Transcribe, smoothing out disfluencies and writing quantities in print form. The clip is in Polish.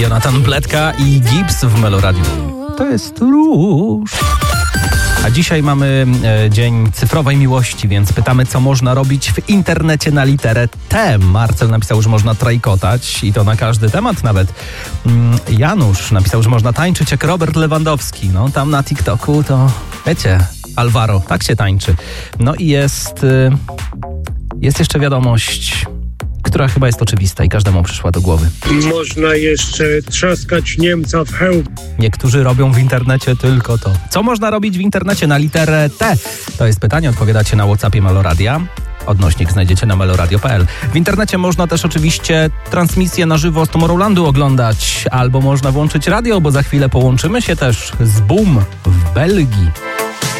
Jonathan Bledka i Gibbs w Meloradiu. To jest róż. A dzisiaj mamy Dzień Cyfrowej Miłości, więc pytamy, co można robić w internecie na literę T. Marcel napisał, że można trajkotać i to na każdy temat nawet. Janusz napisał, że można tańczyć jak Robert Lewandowski. No tam na TikToku to, wiecie, Alvaro, tak się tańczy. No i jest jeszcze wiadomość, która chyba jest oczywista i każdemu przyszła do głowy. Można jeszcze trzaskać Niemca w hełm. Niektórzy robią w internecie tylko to. Co można robić w internecie na literę T? To jest pytanie, odpowiadacie na WhatsAppie Meloradia. Odnośnik znajdziecie na meloradio.pl. W internecie można też oczywiście transmisję na żywo z Tomorrowlandu oglądać, albo można włączyć radio, bo za chwilę połączymy się też z Boom w Belgii.